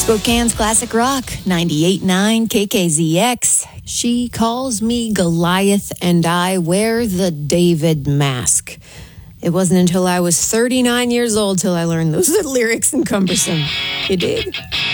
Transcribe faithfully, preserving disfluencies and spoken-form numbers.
Spokane's Classic Rock, ninety-eight point nine K K Z X. She calls me Goliath and I wear the David mask. It wasn't until I was thirty-nine years old till I learned those lyrics in Cumbersome. You dig?